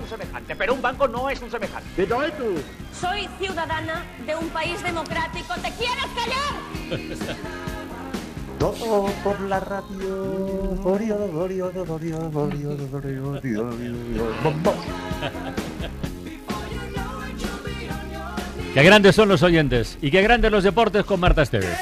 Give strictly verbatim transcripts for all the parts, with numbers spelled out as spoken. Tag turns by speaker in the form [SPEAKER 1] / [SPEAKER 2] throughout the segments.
[SPEAKER 1] semejante, pero un banco no es un semejante.
[SPEAKER 2] Soy ciudadana de un país democrático. ¿Te quieres callar?
[SPEAKER 3] Todo por la radio. Orio, orio, orio, orio, orio, orio.
[SPEAKER 4] Qué grandes son los oyentes y qué grandes los deportes con Marta Esteves.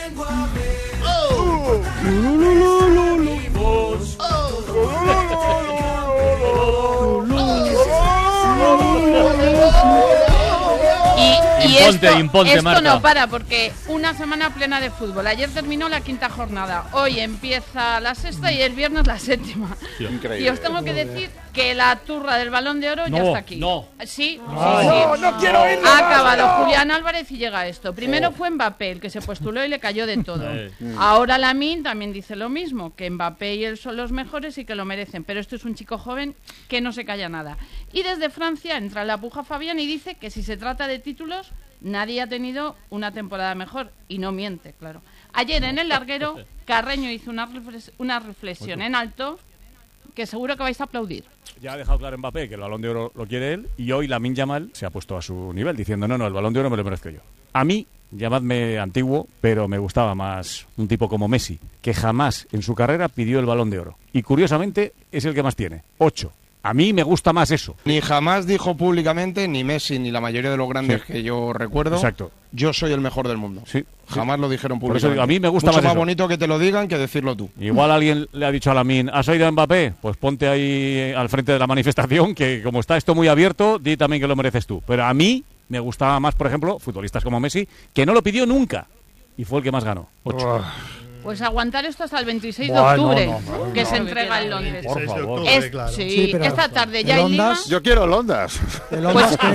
[SPEAKER 5] Y, y
[SPEAKER 4] Imponte,
[SPEAKER 5] esto,
[SPEAKER 4] imponte,
[SPEAKER 5] esto
[SPEAKER 4] Marta.
[SPEAKER 5] no para, porque una semana plena de fútbol. Ayer terminó la quinta jornada, hoy empieza la sexta y el viernes la séptima.
[SPEAKER 4] Sí.
[SPEAKER 5] Y os tengo que decir que la turra del Balón de Oro ya
[SPEAKER 4] No,
[SPEAKER 5] está aquí.
[SPEAKER 4] no.
[SPEAKER 5] Sí,
[SPEAKER 4] No,
[SPEAKER 5] sí,
[SPEAKER 4] no,
[SPEAKER 5] sí.
[SPEAKER 4] no quiero oírlo
[SPEAKER 5] Ha
[SPEAKER 4] más,
[SPEAKER 5] acabado
[SPEAKER 4] no.
[SPEAKER 5] Julián Álvarez y llega esto. Primero fue Mbappé, el que se postuló y le cayó de todo.
[SPEAKER 4] Eh.
[SPEAKER 5] Ahora Lamine también dice lo mismo, que Mbappé y él son los mejores y que lo merecen. Pero esto es un chico joven que no se calla nada. Y desde Francia entra la puja Fabián y dice que si se trata de títulos, nadie ha tenido una temporada mejor. Y no miente, claro. Ayer en el larguero, Carreño hizo una, reflex- una reflexión en alto que seguro que vais a aplaudir.
[SPEAKER 6] Ya ha dejado claro Mbappé que el Balón de Oro lo quiere él y hoy Lamine Yamal se ha puesto a su nivel diciendo no, no, el Balón de Oro me lo merezco yo. A mí, llamadme antiguo, pero me gustaba más un tipo como Messi, que jamás en su carrera pidió el Balón de Oro. Y curiosamente es el que más tiene, ocho. A mí me gusta más eso.
[SPEAKER 7] Ni jamás dijo públicamente, ni Messi, ni la mayoría de los grandes
[SPEAKER 6] Sí.
[SPEAKER 7] que yo recuerdo,
[SPEAKER 6] Exacto.
[SPEAKER 7] yo soy el mejor del mundo.
[SPEAKER 6] Sí.
[SPEAKER 7] Jamás lo dijeron
[SPEAKER 6] Por eso
[SPEAKER 7] públicamente.
[SPEAKER 6] digo, a mí me gusta
[SPEAKER 7] Mucho
[SPEAKER 6] más
[SPEAKER 7] más
[SPEAKER 6] eso.
[SPEAKER 7] bonito que te lo digan que decirlo tú.
[SPEAKER 6] Igual alguien le ha dicho a Lamine, ¿has oído a Mbappé? Pues ponte ahí al frente de la manifestación, que como está esto muy abierto, di también que lo mereces tú. Pero a mí me gustaba más, por ejemplo, futbolistas como Messi, que no lo pidió nunca y fue el que más ganó. Ocho.
[SPEAKER 5] Pues aguantar esto hasta el veintiséis
[SPEAKER 3] Buah,
[SPEAKER 5] de octubre,
[SPEAKER 3] no, no, no,
[SPEAKER 5] que
[SPEAKER 3] no.
[SPEAKER 5] se entrega en Londres.
[SPEAKER 3] Por favor.
[SPEAKER 5] Es-
[SPEAKER 8] claro.
[SPEAKER 5] sí,
[SPEAKER 3] Sí, pero-
[SPEAKER 5] esta tarde
[SPEAKER 3] ¿El
[SPEAKER 5] ya hay liga.
[SPEAKER 3] Ondas?
[SPEAKER 9] Yo quiero Londas.
[SPEAKER 3] ¿El Ondas qué?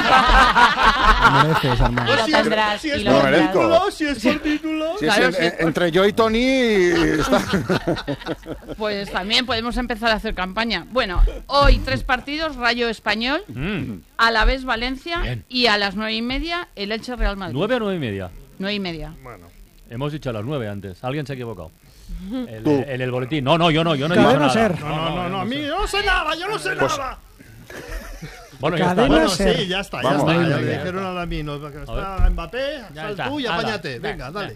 [SPEAKER 3] Lo mereces, hermano.
[SPEAKER 2] Y lo tendrás,
[SPEAKER 8] Si
[SPEAKER 2] y
[SPEAKER 8] es
[SPEAKER 2] lo
[SPEAKER 9] No
[SPEAKER 8] por
[SPEAKER 2] tendrás.
[SPEAKER 9] merezco.
[SPEAKER 8] título, si es por título.
[SPEAKER 9] Si es
[SPEAKER 5] Claro,
[SPEAKER 9] en-
[SPEAKER 5] sí.
[SPEAKER 9] en- entre yo y Tony está.
[SPEAKER 5] Pues también podemos empezar a hacer campaña. Bueno, hoy tres partidos, Rayo Español,
[SPEAKER 4] Mm.
[SPEAKER 5] Alavés Valencia
[SPEAKER 4] Bien.
[SPEAKER 5] y a las nueve y media el Elche Real Madrid.
[SPEAKER 4] ¿Nueve o nueve y media?
[SPEAKER 5] Nueve y media.
[SPEAKER 8] Bueno.
[SPEAKER 4] Hemos dicho a las nueve antes. Alguien se ha equivocado. El,
[SPEAKER 9] Tú.
[SPEAKER 4] el, el boletín. No, no, yo no, yo no he dicho
[SPEAKER 3] Cadena
[SPEAKER 4] nada.
[SPEAKER 3] Ser.
[SPEAKER 8] No, no, no, no, a mí yo no sé nada, yo no sé
[SPEAKER 9] Pues-
[SPEAKER 8] nada.
[SPEAKER 4] Bueno, ya está.
[SPEAKER 3] Cadena
[SPEAKER 8] Bueno,
[SPEAKER 3] Ser.
[SPEAKER 8] sí, ya está, ya
[SPEAKER 9] Vamos,
[SPEAKER 8] está.
[SPEAKER 4] venga,
[SPEAKER 8] Ya
[SPEAKER 4] venga,
[SPEAKER 8] le
[SPEAKER 4] ya
[SPEAKER 8] dijeron
[SPEAKER 4] está.
[SPEAKER 8] a la Mino,
[SPEAKER 4] ver.
[SPEAKER 8] está Mbappé,
[SPEAKER 4] Ya
[SPEAKER 8] sal
[SPEAKER 4] está.
[SPEAKER 8] tú y
[SPEAKER 4] Hala.
[SPEAKER 8] apáñate.
[SPEAKER 4] Venga,
[SPEAKER 8] Venga, dale.